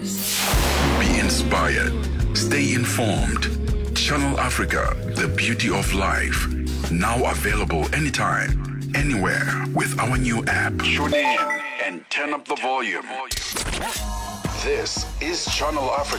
Be inspired. Stay informed. Channel Africa, the beauty of life. Now available anytime, anywhere with our new app. Tune in and turn up the volume. This is Channel Africa.